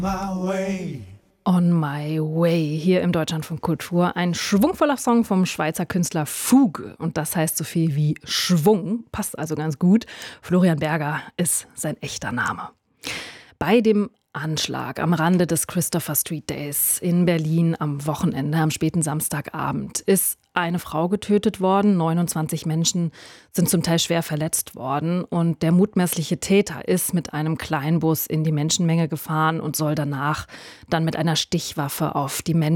On My Way, hier im Deutschlandfunk Kultur. Ein schwungvoller Song vom Schweizer Künstler Fuge. Und das heißt so viel wie Schwung. Passt also ganz gut. Florian Berger ist sein echter Name. Bei dem Anschlag am Rande des Christopher Street Days in Berlin am Wochenende, am späten Samstagabend, ist eine Frau getötet worden. 29 Menschen sind zum Teil schwer verletzt worden. Und der mutmaßliche Täter ist mit einem Kleinbus in die Menschenmenge gefahren und soll danach dann mit einer Stichwaffe auf die Menschen